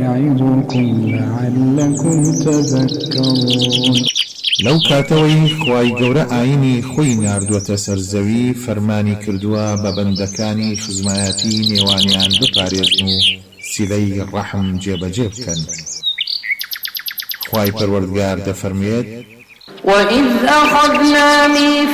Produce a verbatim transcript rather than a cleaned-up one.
يعظكم لعلكم تذكرون. لو كاتوي خواي گەورە ئاینی خۆی ناردووەتە سەرزەوی فەرمانی کردووە بە بەندەکانی خزمایەتی نێوانیان بپارێزن و سیلەی ڕەحم جێبەجێ بکەن. خواي پروردگار دەفەرمێت: وَإِذْ أَخَذْنَا مِيثَاقَ